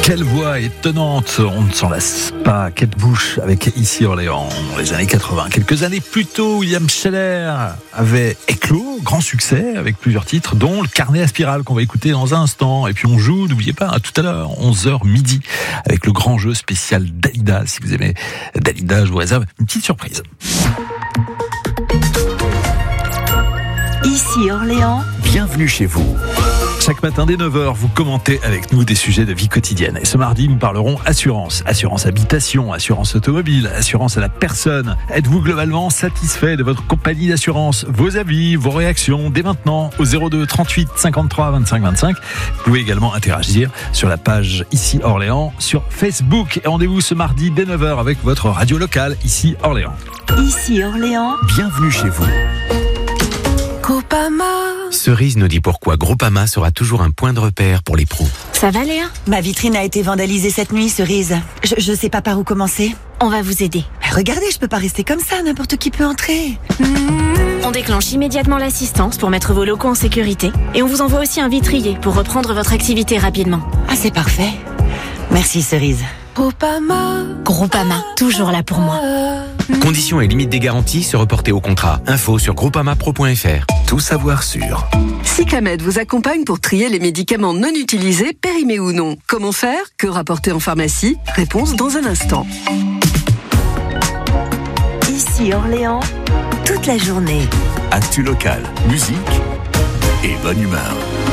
Quelle voix étonnante, on ne s'en lasse pas. Kate Bush avec Ici Orléans, dans les années 80. Quelques années plus tôt, William Scheller avait éclos, grand succès, avec plusieurs titres, dont le Carnet à spirale qu'on va écouter dans un instant. Et puis on joue, n'oubliez pas, tout à l'heure, 11h midi, avec le grand jeu spécial Dalida. Si vous aimez Dalida, je vous réserve une petite surprise. Ici Orléans, bienvenue chez vous. Chaque matin dès 9h, vous commentez avec nous des sujets de vie quotidienne. Et ce mardi, nous parlerons assurance. Assurance habitation, assurance automobile, assurance à la personne. Êtes-vous globalement satisfait de votre compagnie d'assurance? Vos avis, vos réactions, dès maintenant, au 02 38 53 25 25. Vous pouvez également interagir sur la page Ici Orléans sur Facebook. Et rendez-vous ce mardi dès 9h avec votre radio locale, Ici Orléans. Ici Orléans, Bienvenue chez vous. Groupama. Cerise nous dit pourquoi Groupama sera toujours un point de repère pour les pros. Ça va Léa? Ma vitrine a été vandalisée cette nuit, Cerise. Je sais pas par où commencer. On va vous aider. Regardez, je peux pas rester comme ça, n'importe qui peut entrer. On déclenche immédiatement l'assistance pour mettre vos locaux en sécurité et on vous envoie aussi un vitrier pour reprendre votre activité rapidement. Ah, c'est parfait. Merci, Cerise. Groupama, toujours là pour moi. Conditions et limites des garanties se reporter au contrat. Info sur groupamapro.fr. Tout savoir sur Cyclamed vous accompagne pour trier les médicaments non utilisés, périmés ou non. Comment faire? Que rapporter en pharmacie? Réponse dans un instant. Ici Orléans, toute la journée. actu locale, musique et bonne humeur.